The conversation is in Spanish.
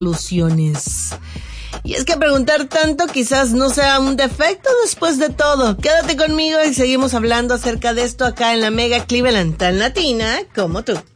soluciones. Y es que preguntar tanto quizás no sea un defecto después de todo. Quédate conmigo y seguimos hablando acerca de esto acá en la Mega Cleveland, tan latina como tú.